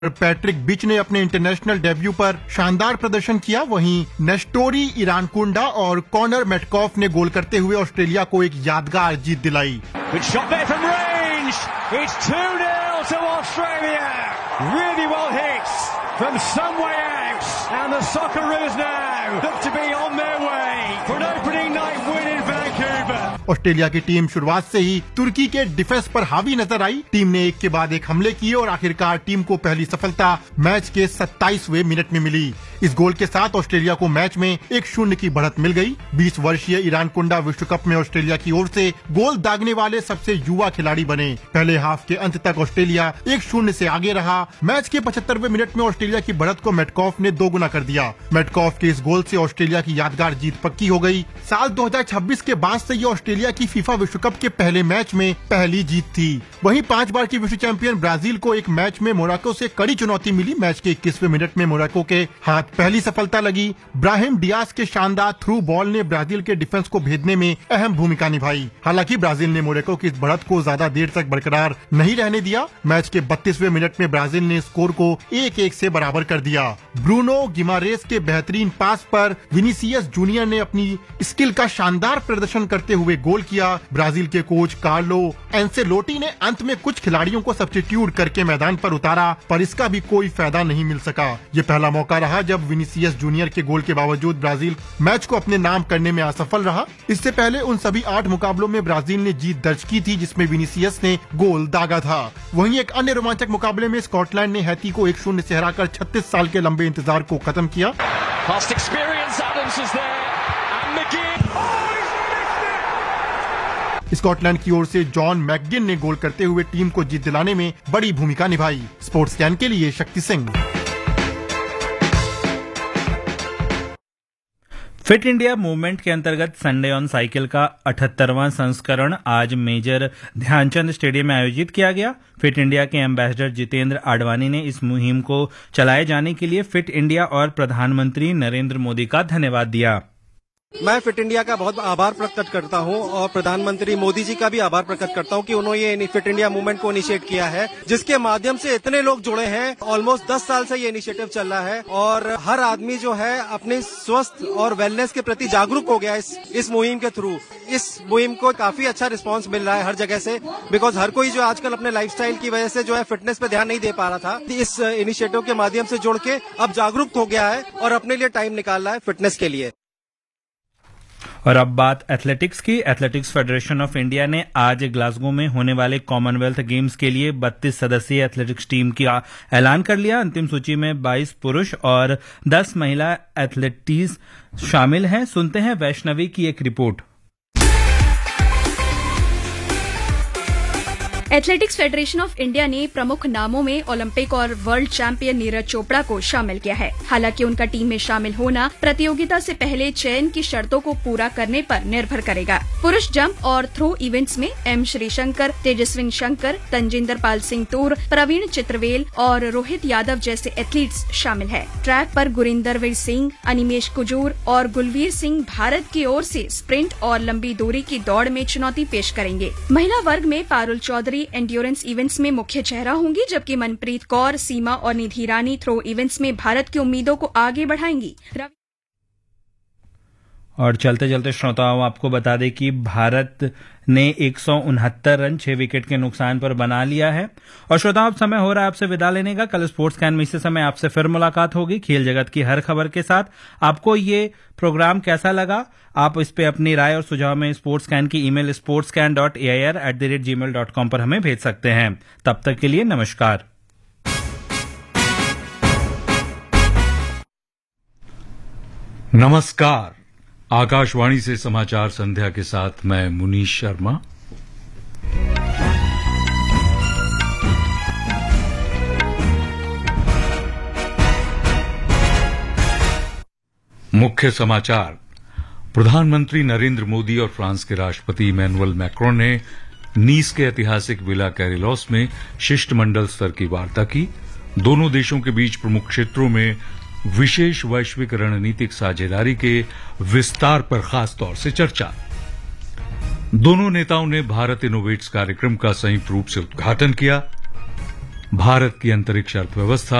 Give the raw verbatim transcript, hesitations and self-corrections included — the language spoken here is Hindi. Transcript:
पैट्रिक बिच ने अपने इंटरनेशनल डेब्यू पर शानदार प्रदर्शन किया। वहीं नेस्टोरी इरानकुंडा और कॉनर मेटकॉफ ने गोल करते हुए ऑस्ट्रेलिया को एक यादगार जीत दिलाई। From some way out, and the Socceroos now look to be on their way for an opening night win in Vancouver. Australia की टीम शुरुआत से ही तुर्की के डिफेंस पर हावी नजर आई। टीम ने एक के बाद एक हमले किए और आखिरकार टीम को पहली सफलता मैच के सत्ताईसवें मिनट में मिली। इस गोल के साथ ऑस्ट्रेलिया को मैच में एक शून्य की बढ़त मिल गई। बीस वर्षीय इरानकुंडा विश्व कप में ऑस्ट्रेलिया की ओर से गोल दागने वाले सबसे युवा खिलाड़ी बने। पहले हाफ के अंत तक ऑस्ट्रेलिया एक शून्य से आगे रहा। मैच के पचहत्तरवें मिनट में ऑस्ट्रेलिया की बढ़त को मेटकॉफ ने दोगुना कर दिया। मेटकॉफ के इस गोल से ऑस्ट्रेलिया की यादगार जीत पक्की हो गई। साल दो हज़ार छब्बीस के बाद से ये ऑस्ट्रेलिया की फीफा विश्व कप के पहले मैच में पहली जीत थी। वहीं पांच बार की विश्व चैंपियन ब्राजील को एक मैच में मोरक्को से कड़ी चुनौती मिली। मैच के इक्कीसवें मिनट में मोरक्को के हाथ पहली सफलता लगी। ब्राहिम डियास के शानदार थ्रू बॉल ने ब्राजील के डिफेंस को भेदने में अहम भूमिका निभाई। हालांकि ब्राजील ने मोरक्को की इस बढ़त को ज्यादा देर तक बरकरार नहीं रहने दिया। मैच के बत्तीसवें मिनट में ब्राजील ने स्कोर को एक एक से बराबर कर दिया। ब्रूनो गिमारेस के बेहतरीन पास पर विनीसियस जूनियर ने अपनी स्किल का शानदार प्रदर्शन करते हुए गोल किया। ब्राजील के कोच कार्लो एंसेलोटी ने अंत में कुछ खिलाड़ियों को सब्स्टिट्यूट करके मैदान पर उतारा, पर इसका भी कोई फायदा नहीं मिल सका। ये पहला मौका रहा जब विनीसियस जूनियर के गोल के बावजूद ब्राजील मैच को अपने नाम करने में असफल रहा। इससे पहले उन सभी आठ मुकाबलों में ब्राजील ने जीत दर्ज की थी जिसमें विनीसियस ने गोल दागा था। वहीं एक अन्य रोमांचक मुकाबले में स्कॉटलैंड ने हैती को एक शून्य से हराकर छत्तीस साल के लंबे इंतजार को खत्म किया। स्कॉटलैंड की ओर से जॉन मैकगिन ने गोल करते हुए टीम को जीत दिलाने में बड़ी भूमिका निभाई। स्पोर्ट्स स्कैन के लिए Shakti Singh. Fit India movement के अंतर्गत संडे ऑन साइकिल का अठहत्तरवां संस्करण आज मेजर ध्यानचंद स्टेडियम में आयोजित किया गया। फिट इंडिया के एम्बेसडर जितेंद्र आडवाणी ने इस मुहिम को चलाए जाने के लिए फिट इंडिया और प्रधानमंत्री नरेंद्र मोदी का धन्यवाद दिया। मैं फिट इंडिया का बहुत आभार प्रकट करता हूं और प्रधानमंत्री मोदी जी का भी आभार प्रकट करता हूं कि उन्होंने ये फिट इंडिया मूवमेंट को इनिशिएट किया है, जिसके माध्यम से इतने लोग जुड़े हैं। ऑलमोस्ट दस साल से ये इनिशिएटिव चल रहा है और हर आदमी जो है अपने स्वस्थ और वेलनेस के प्रति जागरूक हो गया इस इस मुहिम के थ्रू। इस मुहिम को काफी अच्छा रिस्पांस मिल रहा है हर जगह से, बिकॉज हर कोई जो आजकल अपने लाइफस्टाइल की वजह से जो है फिटनेस पे ध्यान नहीं दे पा रहा था, इस इनिशिएटिव के माध्यम से जुड़ के अब जागरूक हो गया है और अपने लिए टाइम निकाल रहा है फिटनेस के लिए। और अब बात एथलेटिक्स की। एथलेटिक्स फेडरेशन ऑफ इंडिया ने आज ग्लासगो में होने वाले कॉमनवेल्थ गेम्स के लिए बत्तीस सदस्यीय एथलेटिक्स टीम का ऐलान कर लिया। अंतिम सूची में बाईस पुरुष और दस महिला एथलीट्स शामिल हैं। सुनते हैं वैष्णवी की एक report. Athletics federation of India ने प्रमुख नामों में ओलंपिक और वर्ल्ड चैंपियन नीरज चोपड़ा को शामिल किया है। हालांकि उनका टीम में शामिल होना प्रतियोगिता से पहले चयन की शर्तों को पूरा करने पर निर्भर करेगा। पुरुष जंप और थ्रो इवेंट्स में एम श्रीशंकर, तेजस्विन शंकर, तंजिंदर पाल सिंह तूर, प्रवीण चित्रवेल और रोहित यादव जैसे एथलीट्स शामिल है। ट्रैक पर गुरिंदरवीर सिंह, अनिमेश कुजूर और गुलवीर सिंह भारत की ओर से स्प्रिंट और लंबी दूरी की दौड़ में चुनौती पेश करेंगे। महिला वर्ग में पारुल चौधरी एंड्योरेंस इवेंट्स में मुख्य चेहरा होंगी, जबकि मनप्रीत कौर, सीमा और निधि रानी थ्रो इवेंट्स में भारत की उम्मीदों को आगे बढ़ाएंगी। और चलते चलते श्रोताओं आपको बता दें कि भारत ने एक सौ उनहत्तर रन छह विकेट के नुकसान पर बना लिया है। और श्रोताओं अब समय हो रहा है आपसे विदा लेने का। कल स्पोर्ट्स कैन में इसी समय आपसे फिर मुलाकात होगी खेल जगत की हर खबर के साथ। आपको ये प्रोग्राम कैसा लगा, आप इस पे अपनी राय और सुझाव में स्पोर्ट्स कैन की email sports can dot A I R at the rate ji mail dot com पर हमें भेज सकते हैं। तब तक के लिए नमस्कार। नमस्कार। आकाशवाणी से समाचार संध्या के साथ मैं मुनीश शर्मा। मुख्य समाचार। प्रधानमंत्री नरेंद्र मोदी और फ्रांस के राष्ट्रपति इमैनुअल मैक्रोन ने नीस के ऐतिहासिक विला कैरिलॉस में शिष्टमंडल स्तर की वार्ता की। दोनों देशों के बीच प्रमुख क्षेत्रों में विशेष वैश्विक रणनीतिक साझेदारी के विस्तार पर खास तौर से चर्चा। दोनों नेताओं ने भारत इनोवेट्स कार्यक्रम का संयुक्त रूप से उद्घाटन किया। भारत की अंतरिक्ष अर्थव्यवस्था